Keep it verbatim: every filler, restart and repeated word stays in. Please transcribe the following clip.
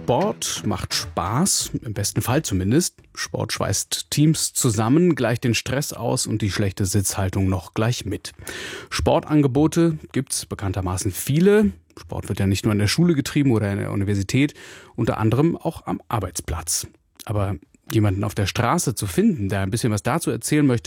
Sport macht Spaß, im besten Fall zumindest. Sport schweißt Teams zusammen, gleicht den Stress aus und die schlechte Sitzhaltung noch gleich mit. Sportangebote gibt's bekanntermaßen viele. Sport wird ja nicht nur in der Schule getrieben oder in der Universität, unter anderem auch am Arbeitsplatz. Aber jemanden auf der Straße zu finden, der ein bisschen was dazu erzählen möchte,